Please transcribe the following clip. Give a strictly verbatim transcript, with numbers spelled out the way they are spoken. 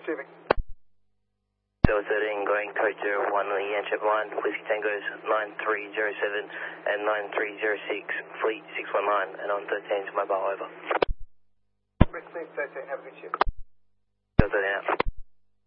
receiving. Delta thirteen, going code zero one on the Yanchep line, Whiskey Tango's nine three zero seven and nine three zero six, Fleet six one nine, and on thirteen's mobile over. Rick thirteen, have a good shift. Delta thirteen out.